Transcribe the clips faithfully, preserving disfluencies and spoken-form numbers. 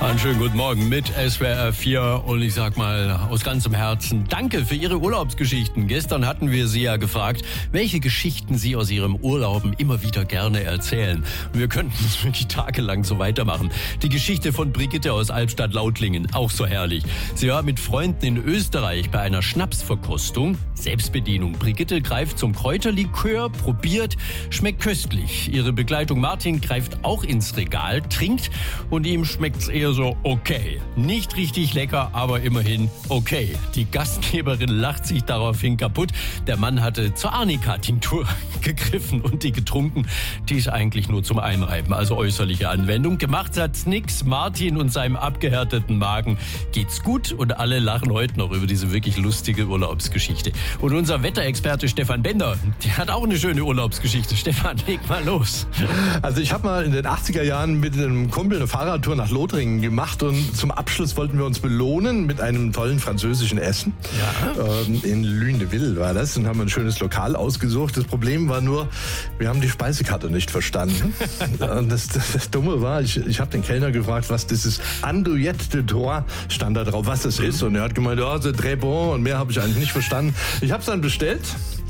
Einen schönen guten Morgen mit S W R vier und ich sag mal aus ganzem Herzen danke für Ihre Urlaubsgeschichten. Gestern hatten wir Sie ja gefragt, welche Geschichten Sie aus Ihrem Urlauben immer wieder gerne erzählen. Und wir könnten es wirklich tagelang so weitermachen. Die Geschichte von Brigitte aus Albstadt-Lautlingen, auch so herrlich. Sie war mit Freunden in Österreich bei einer Schnapsverkostung. Selbstbedienung. Brigitte greift zum Kräuterlikör, probiert, schmeckt köstlich. Ihre Begleitung Martin greift auch ins Regal, trinkt und ihm schmeckt's eher so okay. Nicht richtig lecker, aber immerhin okay. Die Gastgeberin lacht sich daraufhin kaputt. Der Mann hatte zur Arnika-Tinktur gegriffen und die getrunken. Die ist eigentlich nur zum Einreiben, also äußerliche Anwendung. Gemacht hat's nix. Martin und seinem abgehärteten Magen geht's gut und alle lachen heute noch über diese wirklich lustige Urlaubsgeschichte. Und unser Wetterexperte Stefan Bender, der hat auch eine schöne Urlaubsgeschichte. Stefan, leg mal los. Also ich habe mal in den achtziger Jahren mit einem Kumpel eine Fahrradtour nach Lothringen gemacht und zum Abschluss wollten wir uns belohnen mit einem tollen französischen Essen. Ja. Ähm, in Lunéville war das und haben ein schönes Lokal ausgesucht. Das Problem war nur, wir haben die Speisekarte nicht verstanden. Und das, das, das Dumme war, ich, ich habe den Kellner gefragt, was dieses Andouillette de Troyes stand da drauf, was das ist. Und er hat gemeint, ja, c'est très bon. Und mehr habe ich eigentlich nicht verstanden. Ich habe es dann bestellt.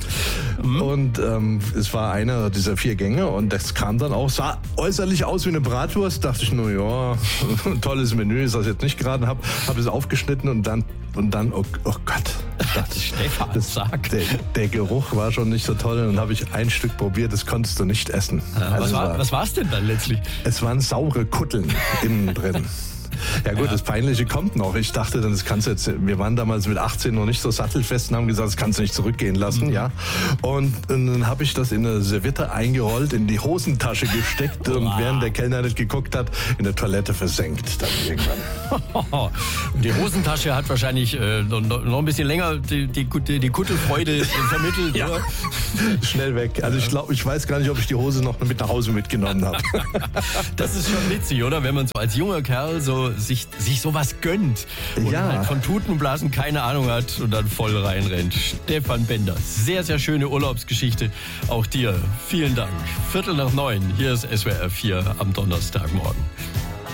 Mhm. Und ähm, es war einer dieser vier Gänge und das kam dann auch, sah äußerlich aus wie eine Bratwurst. Dachte ich nur, ja, ein tolles Menü, ist das jetzt nicht gerade, habe hab es aufgeschnitten und dann, und dann oh, oh Gott. Dachte ich, Stefan, das, sag. Der, der Geruch war schon nicht so toll und dann habe ich ein Stück probiert, das konntest du nicht essen. Ja, also was, war, war, was war es denn dann letztlich? Es waren saure Kutteln innen drin. Ja gut, ja. Das Peinliche kommt noch. Ich dachte dann, das kannst du jetzt, wir waren damals mit achtzehn noch nicht so sattelfest und haben gesagt, das kannst du nicht zurückgehen lassen, mhm. ja. Und, und dann habe ich das in eine Serviette eingerollt, in die Hosentasche gesteckt und wow. während der Kellner nicht geguckt hat, in der Toilette versenkt dann irgendwann. Und die Hosentasche hat wahrscheinlich äh, noch, noch ein bisschen länger die, die, die, die Kuttelfreude vermittelt, ja. oder? Schnell weg. Also ich glaube, ich weiß gar nicht, ob ich die Hose noch mit nach Hause mitgenommen habe. Das ist schon witzig, oder? Wenn man so als junger Kerl so sich, sich sowas gönnt und ja. halt von Tuten und Blasen keine Ahnung hat und dann voll reinrennt. Stefan Bender, sehr, sehr schöne Urlaubsgeschichte. Auch dir vielen Dank. Viertel nach neun, hier ist S W R vier am Donnerstagmorgen.